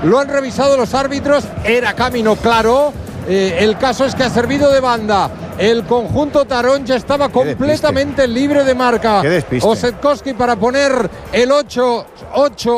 lo han revisado los árbitros, era camino claro. El caso es que ha servido de banda. El conjunto Taronja estaba completamente libre de marca. Qué despiste. Osetkowski para poner el 8